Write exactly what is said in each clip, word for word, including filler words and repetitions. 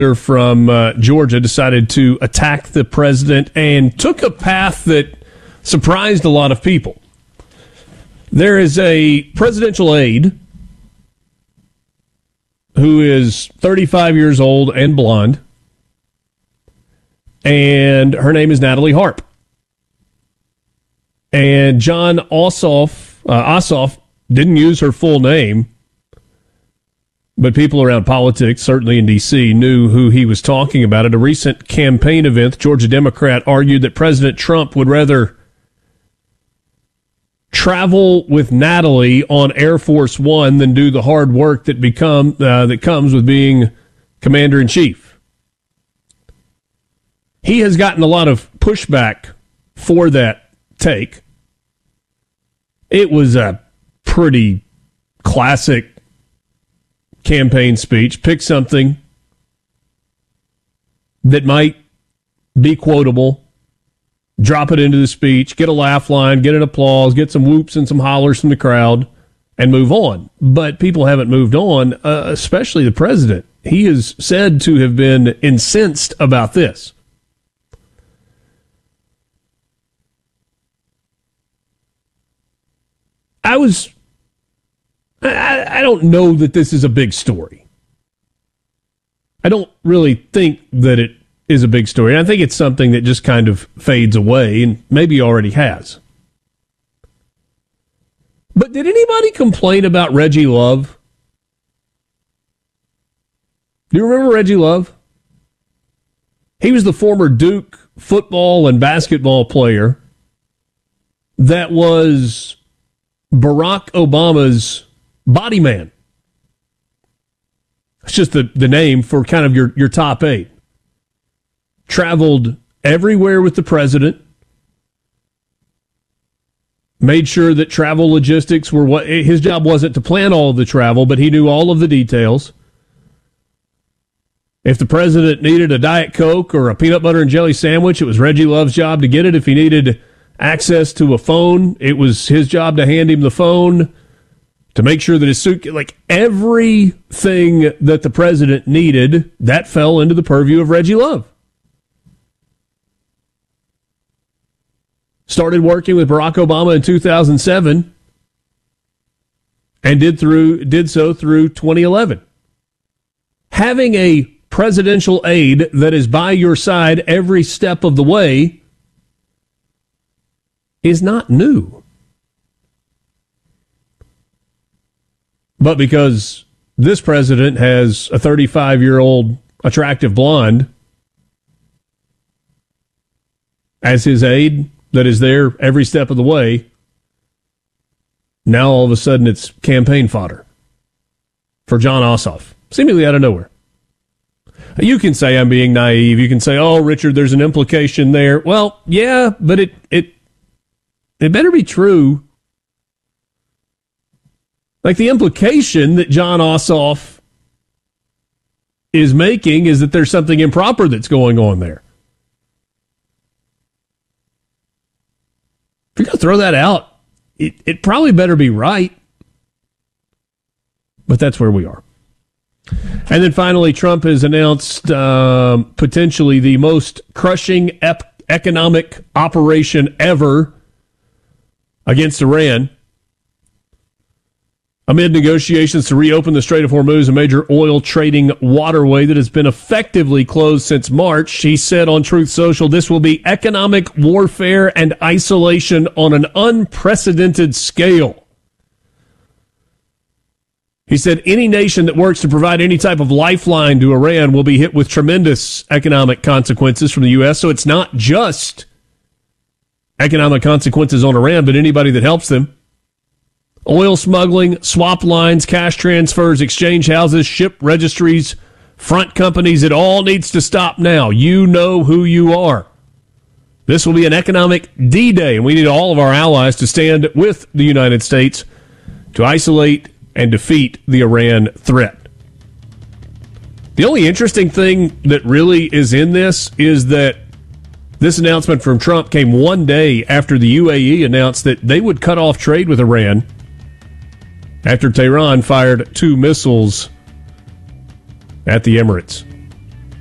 from uh, Georgia decided to attack the president and took a path that surprised a lot of people. There is a presidential aide who is thirty-five years old and blonde, and her name is Natalie Harp. And John Ossoff, uh, Ossoff didn't use her full name, but people around politics, certainly in D C, knew who he was talking about. At a recent campaign event, the Georgia Democrat argued that President Trump would rather travel with Natalie on Air Force One than do the hard work that become uh, that comes with being commander-in-chief. He has gotten a lot of pushback for that take. It was a pretty classic campaign speech. Pick something that might be quotable, drop it into the speech, get a laugh line, get an applause, get some whoops and some hollers from the crowd, and move on. But people haven't moved on, uh, especially the president. He is said to have been incensed about this. I was, I, I don't know that this is a big story. I don't really think that it is a big story. I think it's something that just kind of fades away, and maybe already has. But did anybody complain about Reggie Love? Do you remember Reggie Love? He was the former Duke football and basketball player that was Barack Obama's body man. It's just the, the name for kind of your, your top eight. Traveled everywhere with the president. Made sure that travel logistics were what his job wasn't to plan all of the travel, but he knew all of the details. If the president needed a Diet Coke or a peanut butter and jelly sandwich, it was Reggie Love's job to get it. If he needed access to a phone, it was his job to hand him the phone, to make sure that his suit, like everything that the president needed, that fell into the purview of Reggie Love. Started working with Barack Obama in two thousand seven and did through did so through twenty eleven. Having a presidential aide that is by your side every step of the way is not new. But because this president has a thirty-five-year-old attractive blonde as his aide that is there every step of the way, now all of a sudden it's campaign fodder for John Ossoff, seemingly out of nowhere. You can say I'm being naive. You can say, oh, Richard, there's an implication there. Well, yeah, but it it it better be true. Like, the implication that John Ossoff is making is that there's something improper that's going on there. If you're going to throw that out, it, it probably better be right. But that's where we are. And then finally, Trump has announced um, potentially the most crushing ep- economic operation ever against Iran. Amid negotiations to reopen the Strait of Hormuz, a major oil trading waterway that has been effectively closed since March, he said on Truth Social, this will be economic warfare and isolation on an unprecedented scale. He said any nation that works to provide any type of lifeline to Iran will be hit with tremendous economic consequences from the U S. So it's not just economic consequences on Iran, but anybody that helps them. Oil smuggling, swap lines, cash transfers, exchange houses, ship registries, front companies, it all needs to stop now. You know who you are. This will be an economic D-Day, and we need all of our allies to stand with the United States to isolate and defeat the Iran threat. The only interesting thing that really is in this is that this announcement from Trump came one day after the U A E announced that they would cut off trade with Iran after Tehran fired two missiles at the Emirates.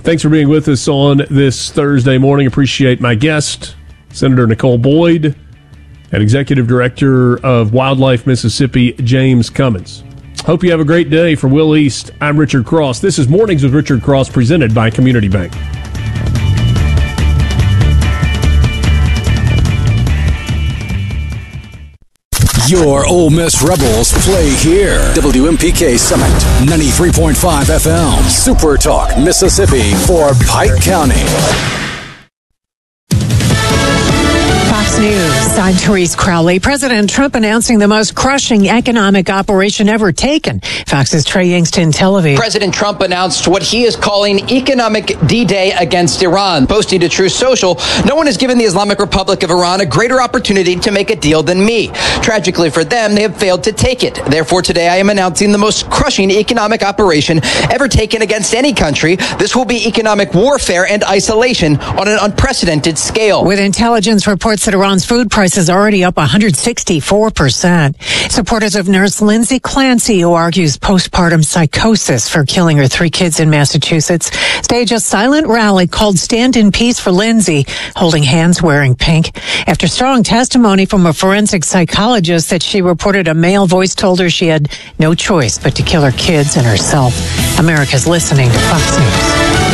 Thanks for being with us on this Thursday morning. Appreciate my guest, Senator Nicole Boyd, and Executive Director of Wildlife Mississippi, James Cummins. Hope you have a great day. For Will East, I'm Richard Cross. This is Mornings with Richard Cross, presented by Community Bank. Your Ole Miss Rebels play here. W M P K Summit, ninety-three point five F M. Super Talk, Mississippi for Pike County. Fox News, I'm Therese Crowley. President Trump announcing the most crushing economic operation ever taken. Fox's Trey Youngston, Tel Aviv. President Trump announced what he is calling economic D-Day against Iran. Posting to Truth Social, no one has given the Islamic Republic of Iran a greater opportunity to make a deal than me. Tragically for them, they have failed to take it. Therefore, today I am announcing the most crushing economic operation ever taken against any country. This will be economic warfare and isolation on an unprecedented scale. With intelligence reports that Iran's food prices are already up one hundred sixty-four percent. Supporters of nurse Lindsay Clancy, who argues postpartum psychosis for killing her three kids in Massachusetts, stage a silent rally called Stand in Peace for Lindsay, holding hands wearing pink. After strong testimony from a forensic psychologist that she reported a male voice told her she had no choice but to kill her kids and herself. America's listening to Fox News.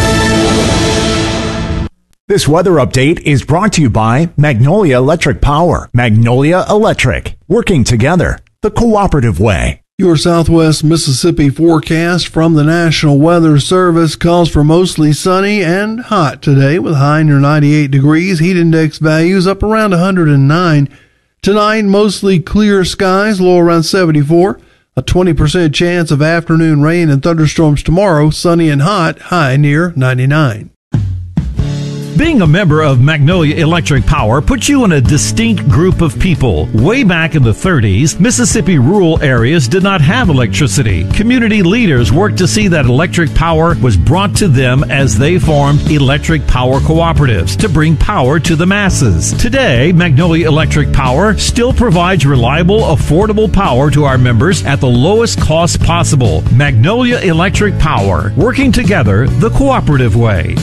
This weather update is brought to you by Magnolia Electric Power. Magnolia Electric, working together the cooperative way. Your Southwest Mississippi forecast from the National Weather Service calls for mostly sunny and hot today with high near ninety-eight degrees, heat index values up around one hundred nine. Tonight, mostly clear skies, low around seventy-four. A twenty percent chance of afternoon rain and thunderstorms tomorrow, sunny and hot, high near ninety-nine. Being a member of Magnolia Electric Power puts you in a distinct group of people. Way back in the thirties, Mississippi rural areas did not have electricity. Community leaders worked to see that electric power was brought to them as they formed electric power cooperatives to bring power to the masses. Today, Magnolia Electric Power still provides reliable, affordable power to our members at the lowest cost possible. Magnolia Electric Power, working together the cooperative way.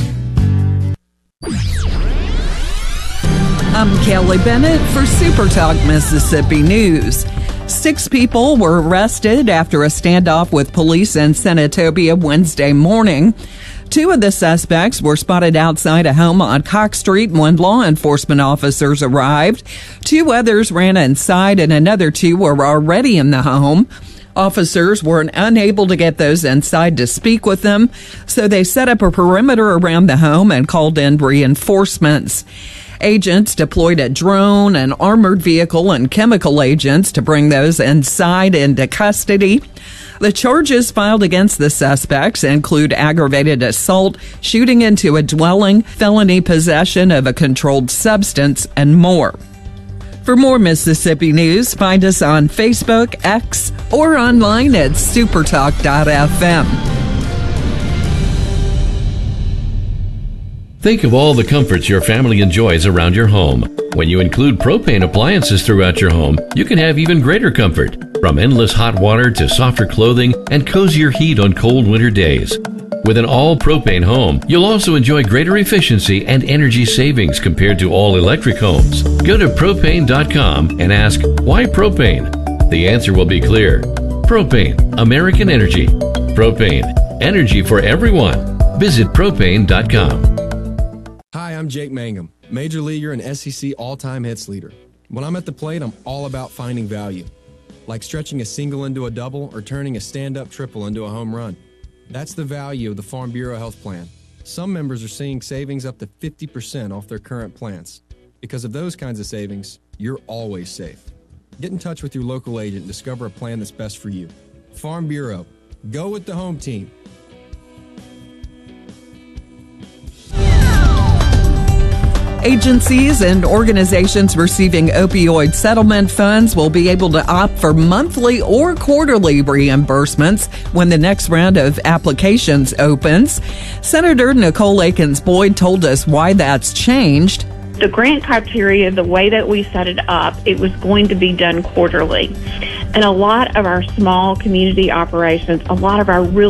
I'm Kelly Bennett for Super Talk Mississippi News. Six people were arrested after a standoff with police in Senatobia Wednesday morning. Two of the suspects were spotted outside a home on Cox Street when law enforcement officers arrived. Two others ran inside and another two were already in the home. Officers were unable to get those inside to speak with them, so they set up a perimeter around the home and called in reinforcements. Agents deployed a drone, an armored vehicle, and chemical agents to bring those inside into custody. The charges filed against the suspects include aggravated assault, shooting into a dwelling, felony possession of a controlled substance, and more. For more Mississippi news, find us on Facebook, X, or online at supertalk dot f m. Think of all the comforts your family enjoys around your home. When you include propane appliances throughout your home, you can have even greater comfort. From endless hot water to softer clothing and cozier heat on cold winter days. With an all-propane home, you'll also enjoy greater efficiency and energy savings compared to all-electric homes. Go to propane dot com and ask, why propane? The answer will be clear. Propane, American energy. Propane, energy for everyone. Visit propane dot com. Hi, I'm Jake Mangum, major leaguer and S E C all-time hits leader. When I'm at the plate, I'm all about finding value, like stretching a single into a double or turning a stand-up triple into a home run. That's the value of the Farm Bureau Health Plan. Some members are seeing savings up to fifty percent off their current plans. Because of those kinds of savings, you're always safe. Get in touch with your local agent and discover a plan that's best for you. Farm Bureau. Go with the home team. Agencies and organizations receiving opioid settlement funds will be able to opt for monthly or quarterly reimbursements when the next round of applications opens. Senator Nicole Akins-Boyd told us why that's changed. The grant criteria, the way that we set it up, it was going to be done quarterly. And a lot of our small community operations, a lot of our real